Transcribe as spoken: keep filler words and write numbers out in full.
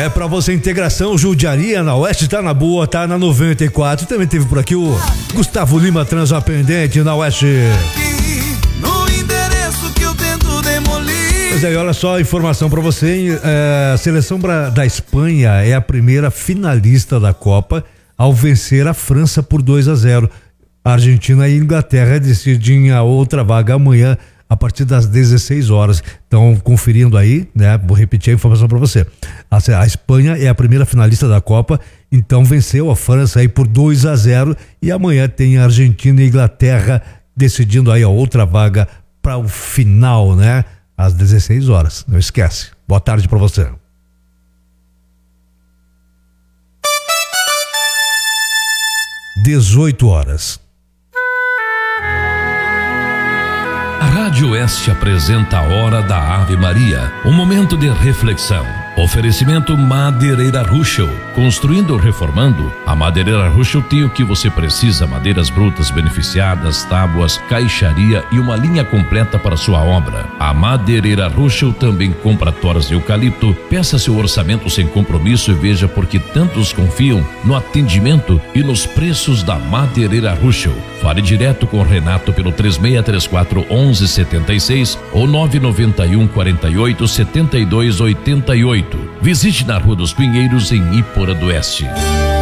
É pra você, integração, judiaria na Oeste, tá na boa, tá na noventa e quatro. Também teve por aqui o Gustavo Lima, Transapendente, na Oeste. No endereço que eu tento demolir. Mas aí, olha só a informação pra você, hein? É, a seleção da Espanha é a primeira finalista da Copa ao vencer a França por dois a zero. A Argentina e a Inglaterra decidem a outra vaga amanhã a partir das dezesseis horas. Então, conferindo aí, né? Vou repetir a informação para você. A, a Espanha é a primeira finalista da Copa, então venceu a França aí por dois a zero e amanhã tem a Argentina e a Inglaterra decidindo aí a outra vaga para o final, né? Às dezesseis horas. Não esquece. Boa tarde para você. dezoito horas. A Rádio Oeste apresenta a Hora da Ave Maria, um momento de reflexão. Oferecimento Madeireira Ruschel, construindo ou reformando. A Madeireira Ruschel tem o que você precisa: madeiras brutas beneficiadas, tábuas, caixaria e uma linha completa para sua obra. A Madeireira Ruschel também compra toras de eucalipto. Peça seu orçamento sem compromisso e veja por que tantos confiam no atendimento e nos preços da Madeireira Ruschel. Fale direto com o Renato pelo três seis três quatro, onze setenta e seis ou nove nove um, quarenta e oito, setenta e dois, oitenta e oito. Visite na Rua dos Pinheiros, em Ípora do Oeste.